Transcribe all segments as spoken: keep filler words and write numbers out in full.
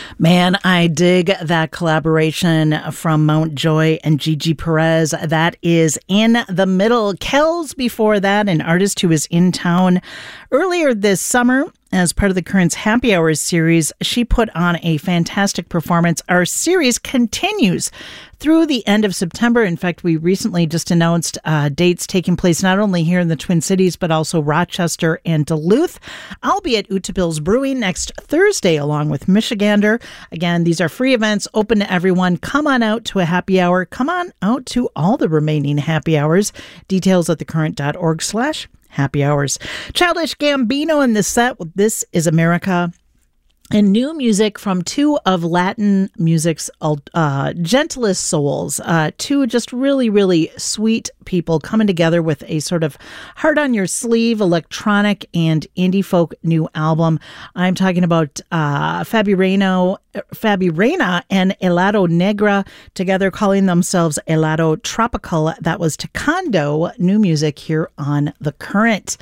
Man, I dig that collaboration from Mountjoy and Gigi Perez. That is In the Middle. Kells before that, an artist who was in town earlier this summer as part of the Currents Happy Hours series. She put on a fantastic performance. Our series continues through the end of September. In fact, we recently just announced uh, dates taking place not only here in the Twin Cities, but also Rochester and Duluth. I'll be at Utahbill's Brewing next Thursday, along with Michigander. Again, these are free events, open to everyone. Come on out to a happy hour. Come on out to all the remaining happy hours. Details at thecurrent.org slash happy hours. Childish Gambino in the set with This Is America. And new music from two of Latin music's uh, gentlest souls. Uh, two just really, really sweet people coming together with a sort of heart-on-your-sleeve electronic and indie folk new album. I'm talking about uh, Fabi Reina, Fabi Reina and Helado Negra, together calling themselves Helado Tropical. That was Taekwondo, new music here on The Current.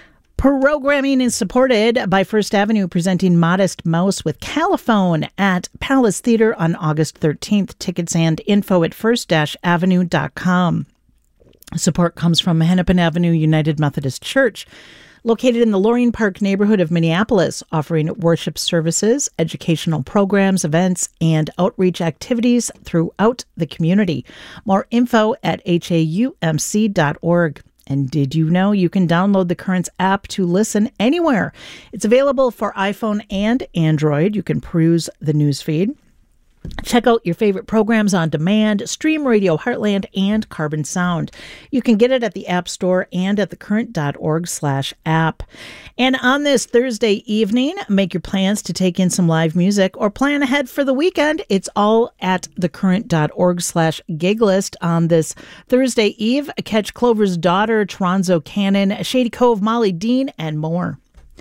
Programming is supported by First Avenue, presenting Modest Mouse with Caliphone at Palace Theater on August thirteenth. Tickets and info at first avenue dot com. Support comes from Hennepin Avenue United Methodist Church, located in the Loring Park neighborhood of Minneapolis, offering worship services, educational programs, events, and outreach activities throughout the community. More info at H A U M C dot org. And did you know you can download the Currents app to listen anywhere? It's available for iPhone and Android. You can peruse the newsfeed. Check out your favorite programs on demand, stream Radio Heartland and Carbon Sound. You can get it at the App Store and at thecurrent.org slash app. And on this Thursday evening, make your plans to take in some live music or plan ahead for the weekend. It's all at thecurrent.org slash gig list on this Thursday eve. Catch Clover's Daughter, Tronzo Cannon, Shady Cove, Molly Dean, and more.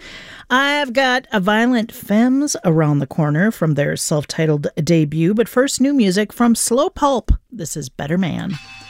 I've got a Violent Femmes around the corner from their self-titled debut, but first, new music from Slow Pulp. This is Better Man.